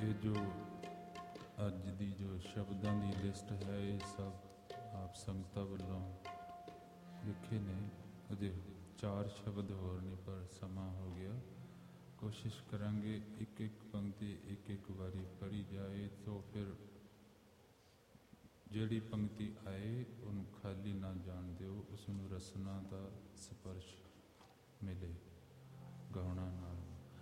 ਇਹ ਜੋ ਅੱਜ ਦੀ ਜੋ ਸ਼ਬਦਾਂ ਦੀ ਲਿਸਟ ਹੈ, ਇਹ ਸਭ ਆਪ ਸੰਗਤਾਂ ਵੱਲੋਂ ਲਿਖੇ ਨੇ। ਉਹਦੇ 4 ਸ਼ਬਦ ਹੋਰ ਨੇ, ਪਰ ਸਮਾਂ ਹੋ ਗਿਆ। ਕੋਸ਼ਿਸ਼ ਕਰਾਂਗੇ ਇੱਕ ਇੱਕ ਪੰਕਤੀ ਇੱਕ ਇੱਕ ਵਾਰੀ ਪੜ੍ਹੀ ਜਾਏ, ਤਾਂ ਫਿਰ ਜਿਹੜੀ ਪੰਕਤੀ ਆਏ ਉਹਨੂੰ ਖਾਲੀ ਨਾ ਜਾਣ ਦਿਓ, ਉਸ ਨੂੰ ਰਸਨਾ ਦਾ ਸਪਰਸ਼ ਮਿਲੇ ਗਾਉਣਾ ਨਾਲ।